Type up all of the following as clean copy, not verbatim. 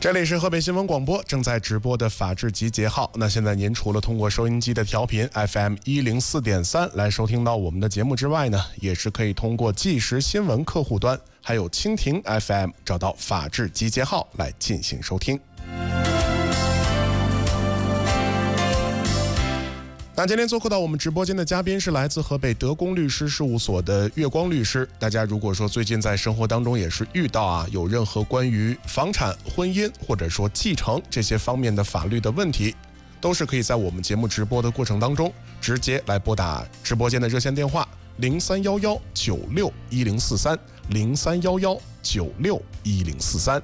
这里是河北新闻广播正在直播的法治集结号。那现在您除了通过收音机的调频 FM104.3 来收听到我们的节目之外呢，也是可以通过即时新闻客户端还有蜻蜓 FM 找到法治集结号来进行收听。那今天做客到我们直播间的嘉宾是来自河北德公律师事务所的月光律师。大家如果说最近在生活当中也是遇到有任何关于房产、婚姻或者说继承这些方面的法律的问题，都是可以在我们节目直播的过程当中直接来拨打直播间的热线电话0311961043 0311961043。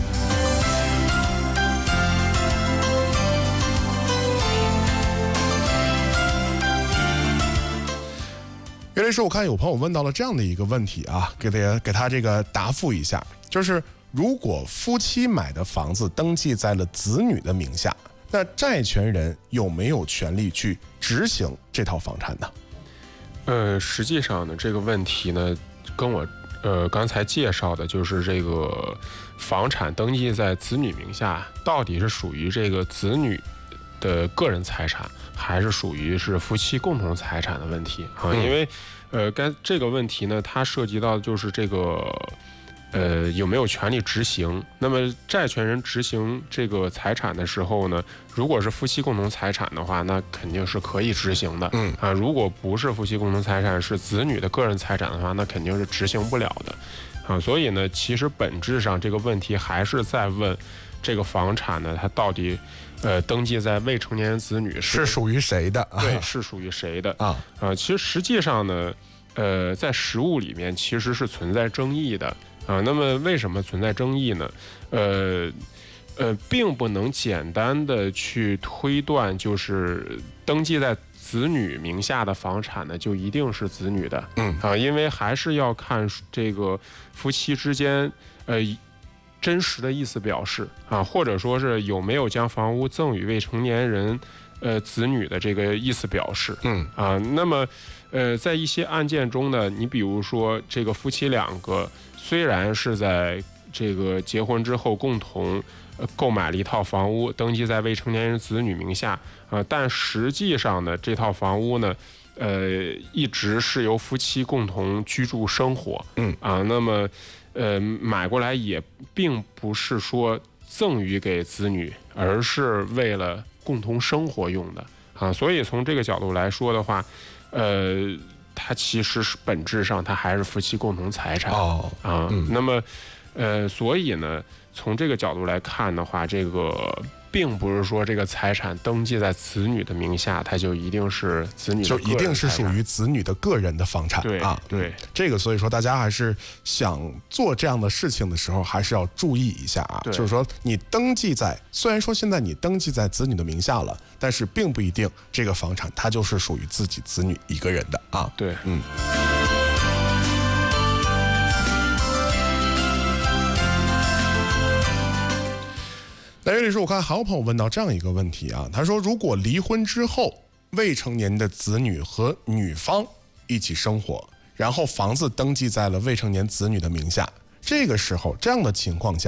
岳律师，我看有朋友问到了这样的一个问题啊，给他这个答复一下，就是如果夫妻买的房子登记在了子女的名下，那债权人有没有权利去执行这套房产呢？ 实际上呢，这个问题呢，跟我刚才介绍的就是这个房产登记在子女名下，到底是属于这个子女的个人财产，还是属于是夫妻共同财产的问题啊？因为这个问题呢，它涉及到就是这个有没有权利执行。那么债权人执行这个财产的时候呢，如果是夫妻共同财产的话，那肯定是可以执行的。如果不是夫妻共同财产，是子女的个人财产的话，那肯定是执行不了的啊。所以呢，其实本质上这个问题还是在问这个房产呢，它到底登记在未成年人子女是属于谁的？ 对，是属于谁的其实实际上呢，在实务里面其实是存在争议的那么为什么存在争议呢？并不能简单的去推断，就是登记在子女名下的房产呢，就一定是子女的。因为还是要看这个夫妻之间真实的意思表示或者说是有没有将房屋赠与未成年人子女的这个意思表示。那么在一些案件中呢，你比如说这个夫妻两个虽然是在这个结婚之后共同购买了一套房屋，登记在未成年人子女名下但实际上呢，这套房屋呢一直是由夫妻共同居住生活。那么买过来也并不是说赠予给子女，而是为了共同生活用的所以从这个角度来说的话，它其实是本质上它还是夫妻共同财产那么所以呢，从这个角度来看的话，这个并不是说这个财产登记在子女的名下，它就一定是子女的个人财产，就一定是属于子女的个人的房产。对，这个所以说大家还是想做这样的事情的时候，还是要注意一下就是说你登记在，虽然说现在你登记在子女的名下了，但是并不一定这个房产它就是属于自己子女一个人的对， 那岳律师，我看还有朋友问到这样一个问题他说如果离婚之后未成年的子女和女方一起生活，然后房子登记在了未成年子女的名下，这个时候这样的情况下